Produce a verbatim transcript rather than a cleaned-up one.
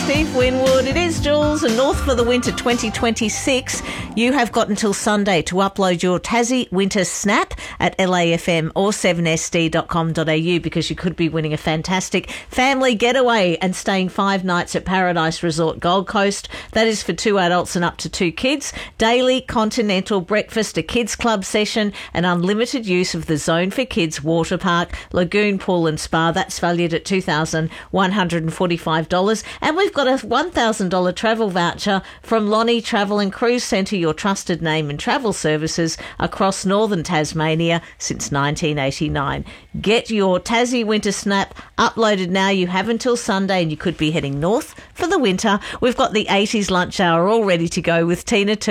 Steve Winwood. It is Jules, and North for the Winter twenty twenty-six. You have got until Sunday to upload your Tassie Winter Snap at L A F M or seven S D dot com dot A U because you could be winning a fantastic family getaway and staying five nights at Paradise Resort Gold Coast. That is for two adults and up to two kids. Daily continental breakfast, a kids club session, and unlimited use of the Zone for Kids water park, lagoon pool and spa. That's valued at two thousand one hundred forty-five dollars. And we've got a one thousand dollars travel voucher from Lonnie Travel and Cruise Centre, your trusted name in travel services across northern Tasmania since nineteen eighty-nine. Get your Tassie Winter Snap uploaded now. You have until Sunday, and you could be heading north for the winter. We've got the eighties lunch hour all ready to go with Tina Turner.